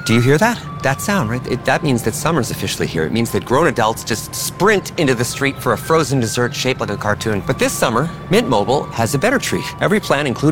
Do you hear that? That sound, right? That means that summer's officially here. It means that grown adults just sprint into the street for a frozen dessert shaped like a cartoon. But this summer, Mint Mobile has a better treat. Every plan includes